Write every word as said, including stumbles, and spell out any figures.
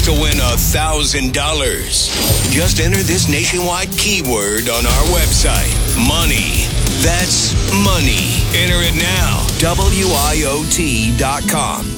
to win one thousand dollars. Just enter this nationwide keyword on our website. Money. That's money. Enter it now. W I O T dot com.